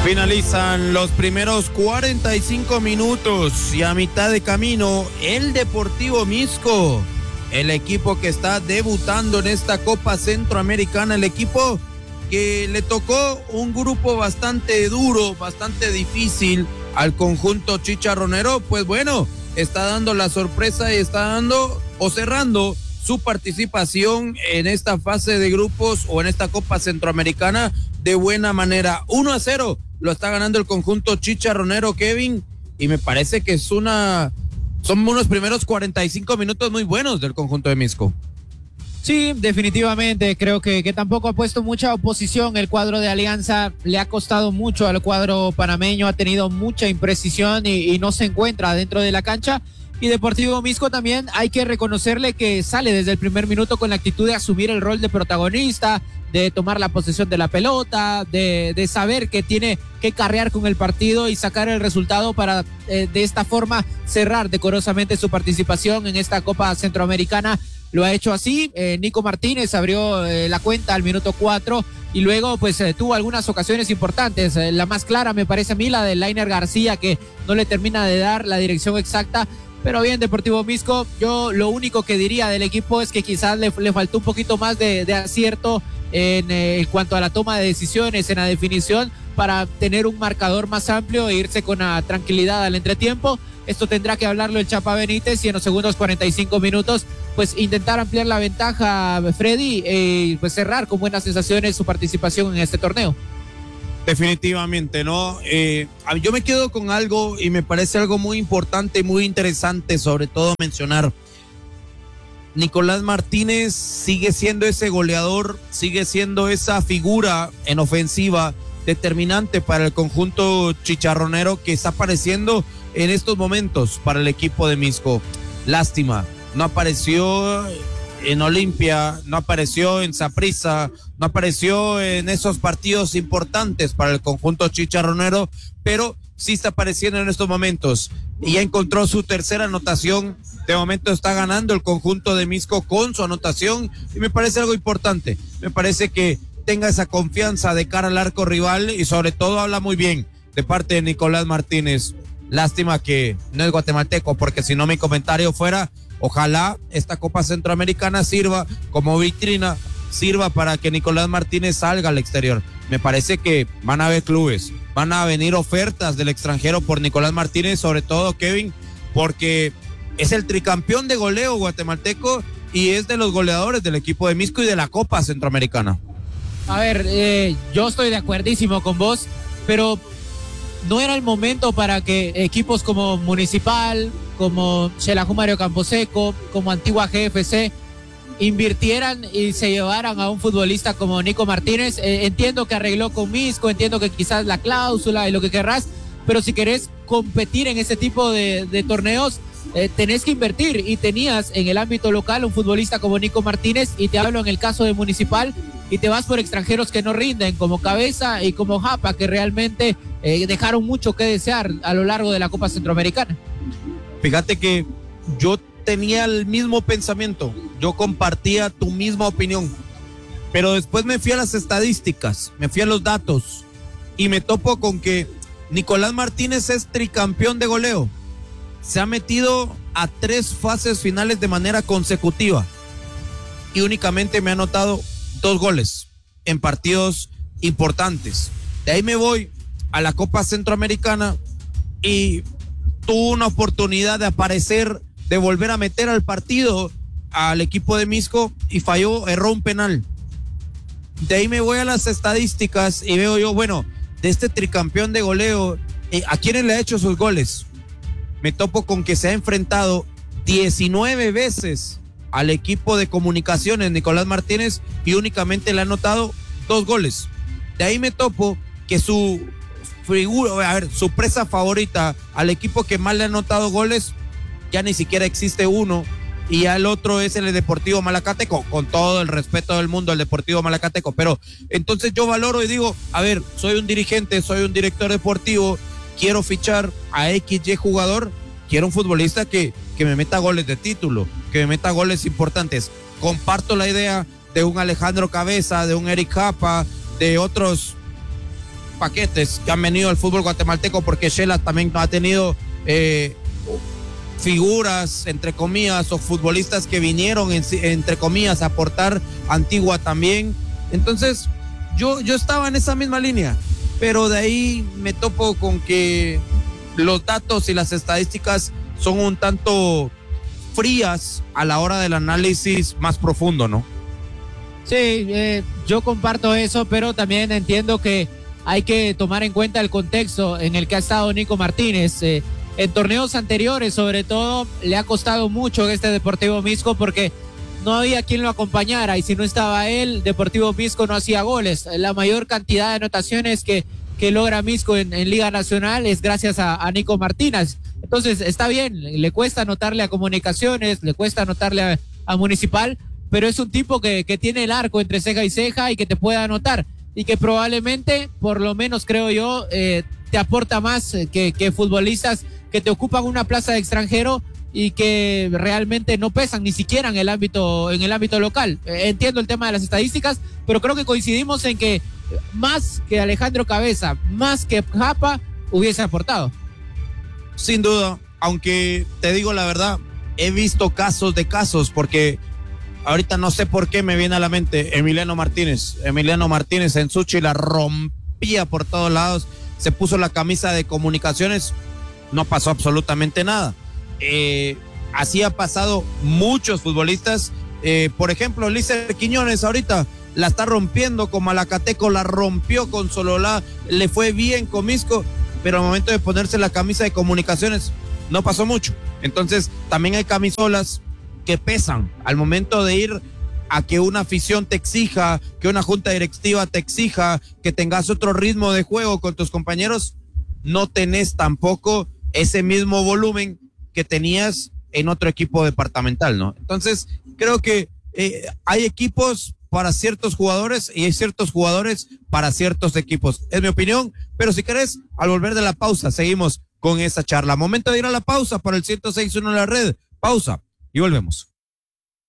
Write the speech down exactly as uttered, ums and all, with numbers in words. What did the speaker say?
Finalizan los primeros cuarenta y cinco minutos y a mitad de camino el Deportivo Mixco, el equipo que está debutando en esta Copa Centroamericana, el equipo que le tocó un grupo bastante duro, bastante difícil al conjunto chicharronero, pues bueno, está dando la sorpresa y está dando o cerrando su participación en esta fase de grupos o en esta Copa Centroamericana de buena manera. uno a cero lo está ganando el conjunto chicharronero, Kevin, y me parece que es una son unos primeros cuarenta y cinco minutos muy buenos del conjunto de Mixco. Sí, definitivamente, creo que, que tampoco ha puesto mucha oposición el cuadro de Alianza, le ha costado mucho al cuadro panameño, ha tenido mucha imprecisión y, y no se encuentra dentro de la cancha. Y Deportivo Mixco también hay que reconocerle que sale desde el primer minuto con la actitud de asumir el rol de protagonista, de tomar la posesión de la pelota, de, de saber que tiene que carrear con el partido y sacar el resultado para eh, de esta forma cerrar decorosamente su participación en esta Copa Centroamericana. Lo ha hecho así, eh, Nico Martínez abrió eh, la cuenta al minuto cuatro y luego pues eh, tuvo algunas ocasiones importantes, eh, la más clara me parece a mí la de Lainer García, que no le termina de dar la dirección exacta. Pero bien, Deportivo Mixco, yo lo único que diría del equipo es que quizás le, le faltó un poquito más de, de acierto en, eh, en cuanto a la toma de decisiones, en la definición, para tener un marcador más amplio e irse con la tranquilidad al entretiempo. Esto tendrá que hablarlo el Chapa Benítez y en los segundos cuarenta y cinco minutos, pues intentar ampliar la ventaja, Freddy, y eh, pues cerrar con buenas sensaciones su participación en este torneo. Definitivamente, ¿no? Eh, yo me quedo con algo y me parece algo muy importante, muy interesante, sobre todo mencionar. Nicolás Martínez sigue siendo ese goleador, sigue siendo esa figura en ofensiva determinante para el conjunto chicharronero que está apareciendo en estos momentos para el equipo de Mixco. Lástima, no apareció en Olimpia, no apareció en Saprissa, no apareció en esos partidos importantes para el conjunto chicharronero, pero sí está apareciendo en estos momentos y ya encontró su tercera anotación. De momento está ganando el conjunto de Mixco con su anotación y me parece algo importante, me parece que tenga esa confianza de cara al arco rival y sobre todo habla muy bien de parte de Nicolás Martínez. Lástima que no es guatemalteco, porque si no mi comentario fuera: ojalá esta Copa Centroamericana sirva como vitrina, sirva para que Nicolás Martínez salga al exterior. Me parece que van a haber clubes, van a venir ofertas del extranjero por Nicolás Martínez, sobre todo Kevin, porque es el tricampeón de goleo guatemalteco y es de los goleadores del equipo de Mixco y de la Copa Centroamericana. A ver, eh, yo estoy de acuerdísimo con vos, pero no era el momento para que equipos como Municipal, como Xelajú Mario Camposeco, como Antigua G F C invirtieran y se llevaran a un futbolista como Nico Martínez. Eh, entiendo que arregló con Mixco, entiendo que quizás la cláusula y lo que querrás, pero si querés competir en ese tipo de, de torneos, eh, tenés que invertir, y tenías en el ámbito local un futbolista como Nico Martínez, y te hablo en el caso de Municipal, y te vas por extranjeros que no rinden, como Cabeza y como Japa, que realmente eh, dejaron mucho que desear a lo largo de la Copa Centroamericana. Fíjate que yo tenía el mismo pensamiento, yo compartía tu misma opinión, pero después me fui a las estadísticas, me fui a los datos y me topo con que Nicolás Martínez es tricampeón de goleo, se ha metido a tres fases finales de manera consecutiva y únicamente me ha anotado dos goles en partidos importantes. De ahí me voy a la Copa Centroamericana y tuvo una oportunidad de aparecer, de volver a meter al partido al equipo de Mixco y falló, erró un penal. De ahí me voy a las estadísticas y veo yo, bueno, de este tricampeón de goleo, eh, ¿a quiénes le ha hecho sus goles? Me topo con que se ha enfrentado diecinueve veces al equipo de Comunicaciones Nicolás Martínez y únicamente le ha anotado dos goles. De ahí me topo que su figura, a ver, su presa favorita al equipo que más le ha anotado goles, ya ni siquiera existe uno, y al otro es el Deportivo Malacateco, con todo el respeto del mundo el Deportivo Malacateco, pero entonces yo valoro y digo, a ver, soy un dirigente, soy un director deportivo, quiero fichar a X Y jugador, quiero un futbolista que, que me meta goles de título, que me meta goles importantes. Comparto la idea de un Alejandro Cabeza, de un Eric Japa, de otros paquetes que han venido al fútbol guatemalteco, porque Shela también ha tenido eh, figuras, entre comillas, o futbolistas que vinieron, en, entre comillas, a aportar. Antigua también. Entonces, yo, yo estaba en esa misma línea, pero de ahí me topo con que los datos y las estadísticas son un tanto frías a la hora del análisis más profundo, ¿no? Sí, eh, yo comparto eso, pero también entiendo que hay que tomar en cuenta el contexto en el que ha estado Nico Martínez. Eh, en torneos anteriores, sobre todo, le ha costado mucho este Deportivo Misco porque no había quien lo acompañara, y si no estaba él, Deportivo Misco no hacía goles. La mayor cantidad de anotaciones que, que logra Misco en, en Liga Nacional es gracias a, a Nico Martínez. Entonces, está bien, le cuesta anotarle a Comunicaciones, le cuesta anotarle a, a Municipal, pero es un tipo que, que tiene el arco entre ceja y ceja y que te puede anotar, y que probablemente, por lo menos creo yo, eh, te aporta más que, que futbolistas que te ocupan una plaza de extranjero y que realmente no pesan ni siquiera en el ámbito, en el ámbito local. Eh, entiendo el tema de las estadísticas, pero creo que coincidimos en que más que Alejandro Cabeza, más que Japa, hubiese aportado. Sin duda, aunque te digo la verdad, he visto casos de casos, porque ahorita no sé por qué me viene a la mente Emiliano Martínez. Emiliano Martínez en Suchi la rompía por todos lados, se puso la camisa de Comunicaciones, no pasó absolutamente nada. Eh, así ha pasado muchos futbolistas. Eh, por ejemplo, Lícer Quiñones ahorita la está rompiendo con Malacateco, la rompió con Sololá, le fue bien con Misco, pero al momento de ponerse la camisa de Comunicaciones no pasó mucho. Entonces también hay camisolas que pesan al momento de ir a que una afición te exija, que una junta directiva te exija, que tengas otro ritmo de juego con tus compañeros. No tenés tampoco ese mismo volumen que tenías en otro equipo departamental, ¿no? Entonces, creo que eh, hay equipos para ciertos jugadores y hay ciertos jugadores para ciertos equipos. Es mi opinión, pero si querés, al volver de la pausa, seguimos con esa charla. Momento de ir a la pausa para el ciento seis punto uno de la red. Pausa y volvemos.